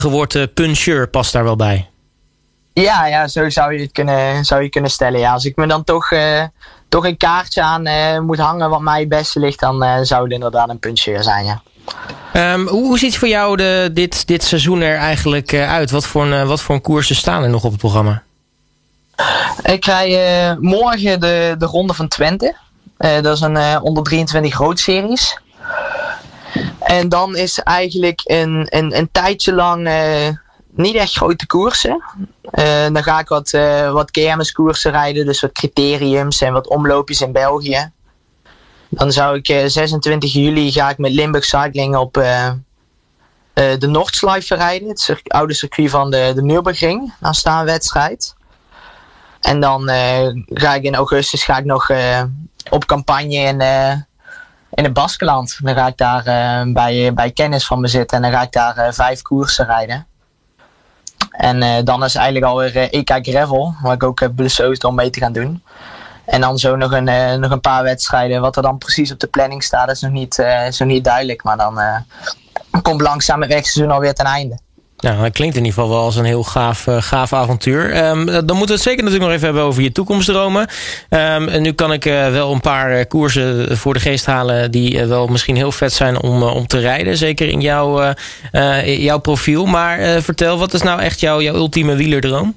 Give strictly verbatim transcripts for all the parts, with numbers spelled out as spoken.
woord uh, puncheur past daar wel bij. Ja, ja, zo zou je het kunnen, zou je kunnen stellen. Ja. Als ik me dan toch, uh, toch een kaartje aan uh, moet hangen wat mij het beste ligt, dan uh, zou het inderdaad een puncheur zijn, ja. Um, hoe, hoe ziet voor jou de, dit, dit seizoen er eigenlijk uh, uit? Wat voor, een, uh, wat voor een koersen staan er nog op het programma? Ik krijg uh, morgen de, de Ronde van Twente. Uh, dat is een uh, onder drieëntwintig roodseries. En dan is eigenlijk een, een, een tijdje lang uh, niet echt grote koersen. Uh, dan ga ik wat, uh, wat kermiskoersen rijden, dus wat criteriums en wat omloopjes in België. Dan zou ik uh, zesentwintig juli ga ik met Limburg Cycling op uh, uh, de Noordslijve rijden. Het cir- oude circuit van de, de Nürburgring. Daar staat een wedstrijd. En dan uh, ga ik in augustus ga ik nog uh, op campagne in, uh, in het Baskeland. Dan ga ik daar uh, bij, bij kennis van me zitten en dan ga ik daar uh, vijf koersen rijden. En uh, dan is eigenlijk alweer uh, E K Gravel, waar ik ook heb besloten om mee te gaan doen. En dan zo nog een, uh, nog een paar wedstrijden. Wat er dan precies op de planning staat, is nog niet, uh, is nog niet duidelijk. Maar dan uh, komt langzaam het wegseizoen alweer ten einde. Nou, dat klinkt in ieder geval wel als een heel gaaf, uh, gaaf avontuur. Um, dan moeten we het zeker natuurlijk nog even hebben over je toekomstdromen. Um, en nu kan ik uh, wel een paar uh, koersen voor de geest halen die uh, wel misschien heel vet zijn om, uh, om te rijden. Zeker in jouw, uh, uh, jouw profiel. Maar uh, vertel, wat is nou echt jouw, jouw ultieme wielerdroom?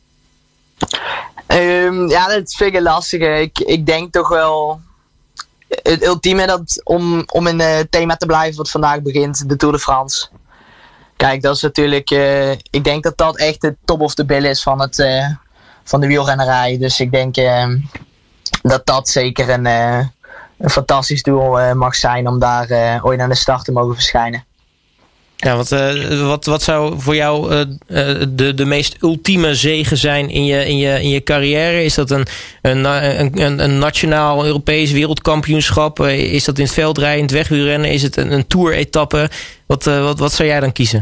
Um, ja, dat vind ik lastig. Ik, ik denk toch wel het ultieme dat om, om in het thema te blijven wat vandaag begint, de Tour de France. Kijk, dat is natuurlijk, uh, ik denk dat dat echt de top of the bill is van, het, uh, van de wielrennerij. Dus ik denk uh, dat dat zeker een, uh, een fantastisch doel uh, mag zijn om daar uh, ooit aan de start te mogen verschijnen. Ja, wat, uh, wat, wat zou voor jou uh, uh, de, de meest ultieme zege zijn in je, in je, in je carrière? Is dat een, een, een, een nationaal Europees wereldkampioenschap? Uh, is dat in het veldrijden, in het wegwielrennen? Is het een, een tour-etappe? Wat, uh, wat, wat zou jij dan kiezen?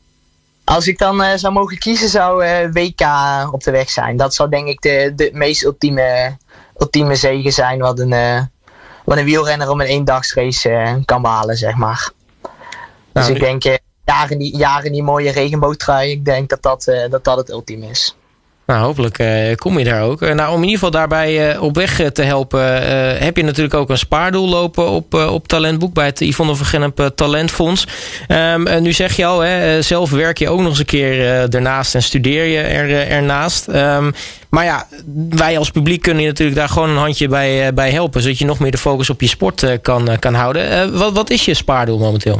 Als ik dan uh, zou mogen kiezen, zou uh, W K op de weg zijn. Dat zou denk ik de, de meest ultieme, ultieme zege zijn wat een, uh, wat een wielrenner om een eendagsrace uh, kan behalen, zeg maar. Dus ik denk, uh, jaren, die, jaren die mooie regenboogtrui, ik denk dat dat, uh, dat, dat het ultieme is. Nou, hopelijk uh, kom je daar ook. Uh, nou, om in ieder geval daarbij uh, op weg uh, te helpen, uh, heb je natuurlijk ook een spaardoel lopen op, uh, op Talentboek bij het Yvonne van Gennep uh, Talentfonds. Um, uh, nu zeg je al, hè, uh, zelf werk je ook nog eens een keer uh, ernaast en studeer je er, uh, ernaast. Um, maar ja, wij als publiek kunnen je natuurlijk daar gewoon een handje bij, uh, bij helpen, zodat je nog meer de focus op je sport uh, kan, uh, kan houden. Uh, wat, wat is je spaardoel momenteel?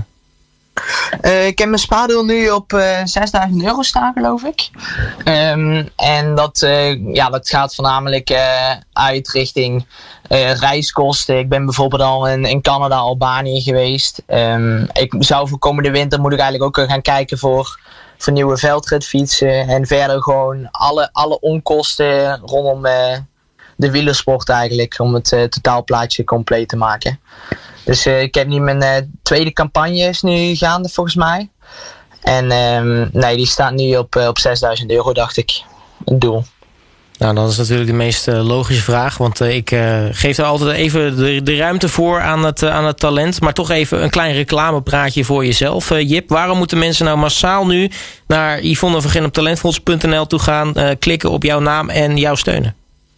Uh, ik heb mijn spaardoel nu op uh, zesduizend euro staan, geloof ik. Um, en dat, uh, ja, dat gaat voornamelijk uh, uit richting uh, reiskosten. Ik ben bijvoorbeeld al in, in Canada, Albanië geweest. Um, ik zou voor komende winter moet ik eigenlijk ook gaan kijken voor, voor nieuwe veldritfietsen. En verder gewoon alle, alle onkosten rondom uh, de wielersport eigenlijk. Om het uh, totaalplaatje compleet te maken. Dus uh, ik heb nu mijn uh, tweede campagne is nu gaande volgens mij. En um, nee, die staat nu op, uh, op zesduizend euro, dacht ik. Het doel. Nou, dat is natuurlijk de meest uh, logische vraag. Want uh, ik uh, geef er altijd even de, de ruimte voor aan het, uh, aan het talent. Maar toch even een klein reclamepraatje voor jezelf. Uh, Jip, waarom moeten mensen nou massaal nu naar Yvonne van Gennep Talentfonds punt n l toe gaan, uh, klikken op jouw naam en jou steunen?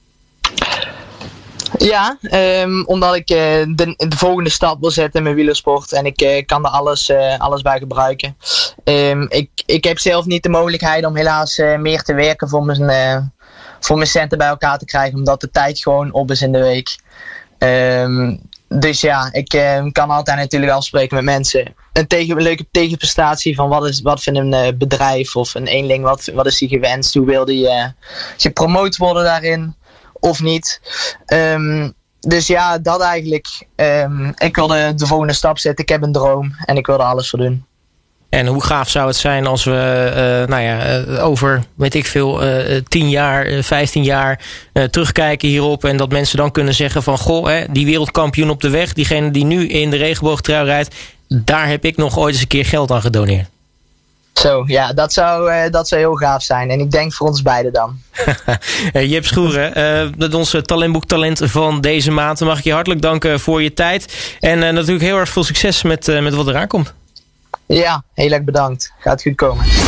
Ja, um, omdat ik uh, de, de volgende stap wil zetten in mijn wielersport. En ik uh, kan er alles, uh, alles bij gebruiken. Um, ik, ik heb zelf niet de mogelijkheid om helaas uh, meer te werken voor mijn, uh, voor mijn centen bij elkaar te krijgen. Omdat de tijd gewoon op is in de week. Um, dus ja, ik uh, kan altijd natuurlijk afspreken met mensen. Een, tegen, een leuke tegenprestatie van wat, is, wat vindt een uh, bedrijf of een eenling. Wat, wat is die gewenst? Hoe wil die uh, gepromoot worden daarin? Of niet. Um, dus ja, dat eigenlijk. Um, ik wilde de volgende stap zetten. Ik heb een droom. En ik wilde alles voor doen. En hoe gaaf zou het zijn als we uh, nou ja, uh, over, weet ik veel, uh, tien jaar, uh, vijftien jaar uh, terugkijken hierop. En dat mensen dan kunnen zeggen van, goh, hè, die wereldkampioen op de weg, diegene die nu in de regenboogtrui rijdt, daar heb ik nog ooit eens een keer geld aan gedoneerd. Zo, ja, dat zou, uh, dat zou heel gaaf zijn. En ik denk voor ons beiden dan. Jip Schoeren, uh, met ons Talentboek Talent van deze maand. Mag ik je hartelijk danken voor je tijd. En uh, natuurlijk heel erg veel succes met, uh, met wat eraan komt. Ja, heel erg bedankt. Gaat goed komen.